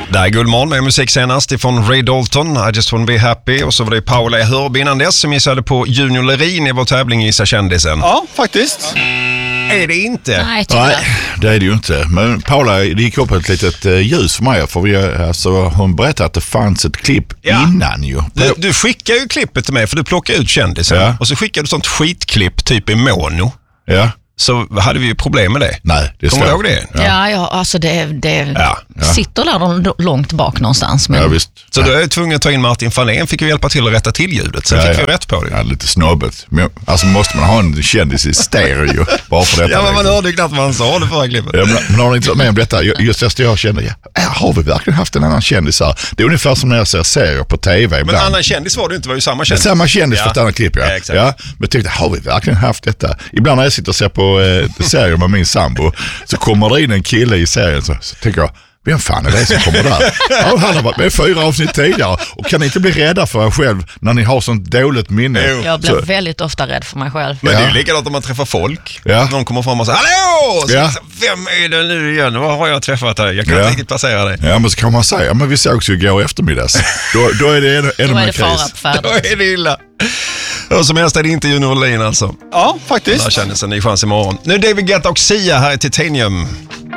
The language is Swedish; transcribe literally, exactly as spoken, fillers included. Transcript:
Det är Guldmorgon med musik senast ifrån Ray Dalton, I just wanna be happy. Och så var det Paula Hörby innan dess som gissade på Junior Lerin i vår tävling Gissa kändisen. Ja, faktiskt. Är det inte? Nej, tyvärr. Nej, det är det ju inte. Men Paula, det gick upp ett litet uh, ljus för mig. För vi, alltså, hon berättade att det fanns ett klipp Ja. innan ju. Du, du skickar ju klippet till mig för du plockar ut kändisen. Ja. Och så skickar du sånt skitklipp typ i mono. Ja. Så hade vi ju problem med det. Nej, det Kommer du ihåg stämmer. det? Ja, ja, alltså det, det Ja, ja. sitter där långt bak någonstans. Men... Ja, visst. Så då är jag tvungen att ta in Martin Fahlén, fick ju hjälpa till att rätta till ljudet. Sen Ja, fick ja. vi rätt på det. Ja, lite snobbigt. Men, alltså måste man ha en kändis i stereo bara för detta? Ja, men man liksom. hörde ju knappt vad han sa det förra klippet. Ja, men, men har ni inte varit med om detta? Just efter jag kände, ja, har vi verkligen haft en annan kändis här? Det är ungefär som när jag ser serier på tv Men ibland. annan kändis var det inte, var ju samma Men kändis. samma kändis för ett annat klipp, ja. Ja, exakt. Ja, men jag tänkte, har vi verkligen haft detta? Ibland när jag sitter och ser på eh, serier med min sambo så kommer det in en kille i serien så, så tänker jag, vem fan är det som kommer där? Ja, han har varit med fyra avsnitt tidigare och kan ni inte bli rädda för er själv när ni har sånt dåligt minne? Jo. Jag blir Så- väldigt ofta rädd för mig själv. Men Ja. det är ju likadant om man träffar folk. Ja. Någon kommer fram och säger, hallå! Så Ja. liksom, vem är det nu igen? Vad har jag träffat här? Jag kan Ja. inte riktigt placera det. Ja, men så kan man säga, ja, men vi sågs ju igår eftermiddags. Då, då är det ännu, ännu Då är mer det fara kris. på färden. Då är det illa. Och som helst är det inte Junior Lerin alltså. Ja, Den här faktiskt. kändisen, ny chans imorgon. Nu David Guetta och Sia här i Titanium.